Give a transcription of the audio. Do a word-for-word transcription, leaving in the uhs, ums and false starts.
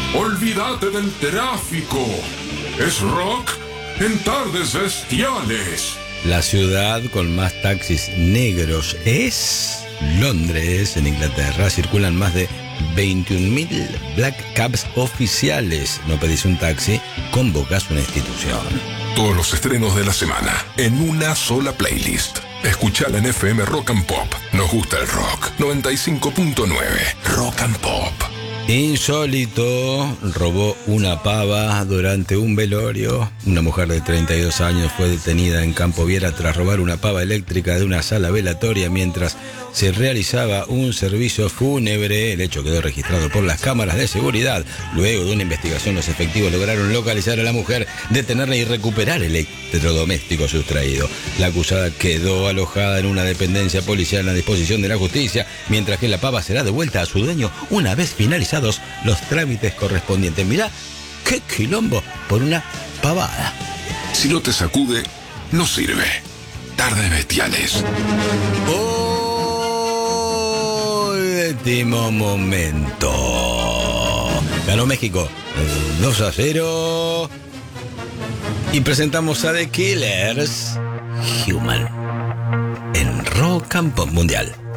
Olvídate del tráfico. Es rock en Tardes Bestiales. La ciudad con más taxis negros es Londres, en Inglaterra. Circulan más de veintiún mil Black Cabs oficiales. No pedís un taxi, convocas una institución. Todos los estrenos de la semana en una sola playlist. Escuchala en F M Rock and Pop. Nos gusta el rock. noventa y cinco punto nueve Rock and Pop. Insólito, robó una pava durante un velorio. Una mujer de treinta y dos años fue detenida en Campo Viera tras robar una pava eléctrica de una sala velatoria mientras se realizaba un servicio fúnebre. El hecho quedó registrado por las cámaras de seguridad. Luego de una investigación, los efectivos lograron localizar a la mujer, detenerla y recuperar el electrodoméstico sustraído. La acusada quedó alojada en una dependencia policial a disposición de la justicia, mientras que la pava será devuelta a su dueño una vez finalizados los trámites correspondientes. Mirá, qué quilombo por una pavada. Si no te sacude, no sirve. Tardes Bestiales. Último momento. Ganó México dos a cero. Y presentamos a The Killers, Human, en Rock and Pop Mundial.